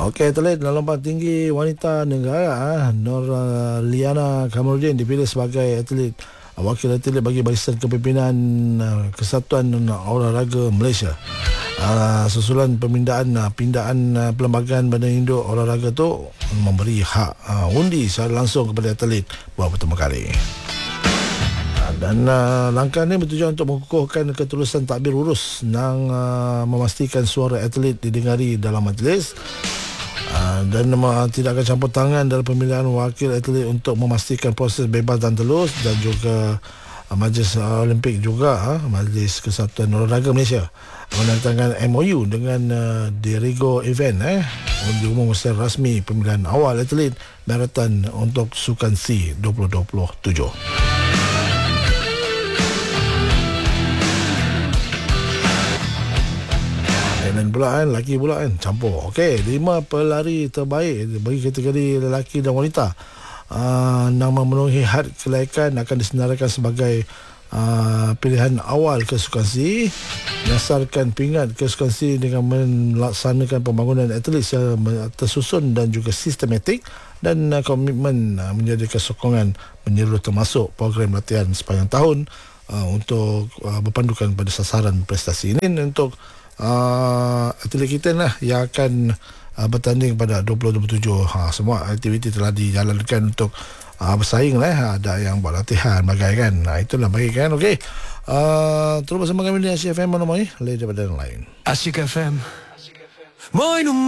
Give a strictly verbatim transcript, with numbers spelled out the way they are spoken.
Okey, atlet dalam lompat tinggi wanita negara Nur uh, Liana Kamarudin dipilih sebagai atlet uh, wakil atlet bagi barisan kepimpinan uh, Kesatuan Olahraga Malaysia. Uh, susulan pemindahan uh, pindahan uh, Perlembagaan Badan Induk Olahraga tu memberi hak uh, undi secara langsung kepada atlet buat pertama kali. Dan uh, langkah ini bertujuan untuk mengukuhkan ketulusan takbir urus dan uh, memastikan suara atlet didengari dalam majlis. Uh, dan uh, tidak akan campur tangan dalam pemilihan wakil atlet untuk memastikan proses bebas dan telus. Dan juga uh, Majlis uh, Olimpik juga uh, Majlis Kesatuan Olahraga Malaysia menandatangkan M O U dengan uh, Dirigo Event eh, untuk umum secara rasmi pemilihan awal atlet maraton untuk Sukan C dua ribu dua puluh tujuh. Dan pula kan, lelaki pula kan, campur. Okey, lima pelari terbaik bagi kategori lelaki dan wanita uh, yang memenuhi had kelayakan akan disenaraikan sebagai uh, pilihan awal ke Sukan C. Berdasarkan pingat ke Sukan C dengan melaksanakan pembangunan atlet secara tersusun dan juga sistematik, dan uh, komitmen uh, menjadikan sokongan menyeluruh termasuk program latihan sepanjang tahun uh, untuk uh, berpandukan pada sasaran prestasi ini. Untuk Uh, atlet kita lah yang akan uh, bertanding pada dua ribu dua puluh tujuh. Ha, semua aktiviti telah dijalankan untuk uh, bersaing lah. Ada yang buat latihan bagai kan. Nah, itulah bagi kan. Okey. Uh, terus bersama kami di Asyik F M menemui lain daripada yang lain. Asyik F M. Moin